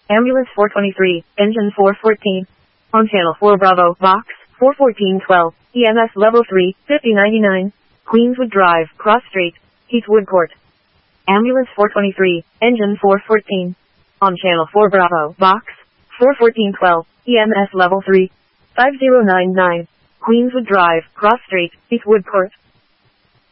Ambulance 423, engine 414. On channel 4 Bravo, box 41412, EMS level 3, 5099. Queenswood Drive, Cross Street, Heathwood Court. Ambulance 423, engine 414. On channel 4 Bravo, box 41412, EMS level 3, 5099. Queenswood Drive, Cross Street, Heathwood Court.